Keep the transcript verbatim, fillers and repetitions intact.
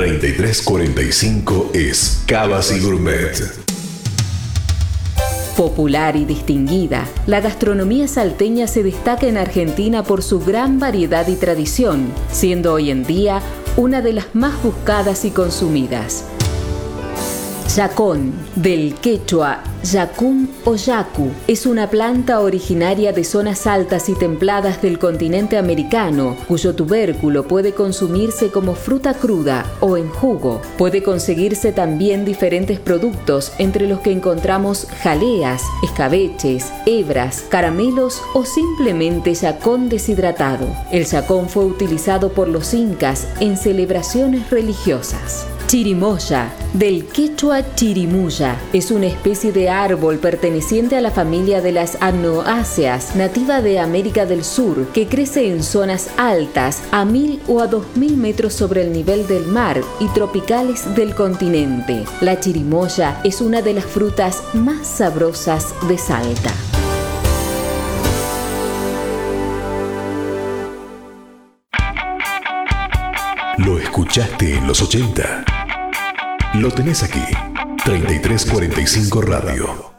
treinta y tres cuarenta y cinco es Cavas y Gourmet. Popular y distinguida, la gastronomía salteña se destaca en Argentina por su gran variedad y tradición, siendo hoy en día una de las más buscadas y consumidas. Yacón, del quechua yacún o yacu, es una planta originaria de zonas altas y templadas del continente americano, cuyo tubérculo puede consumirse como fruta cruda o en jugo. Puede conseguirse también diferentes productos, entre los que encontramos jaleas, escabeches, hebras, caramelos o simplemente yacón deshidratado. El yacón fue utilizado por los incas en celebraciones religiosas. Chirimoya, del quechua chirimuya, es una especie de árbol perteneciente a la familia de las agnoáceas, nativa de América del Sur, que crece en zonas altas a mil o a dos mil metros sobre el nivel del mar y tropicales del continente. La chirimoya es una de las frutas más sabrosas de Salta. ¿Lo escuchaste en los ochenta? Lo tenés aquí, treinta y tres cuarenta y cinco Radio.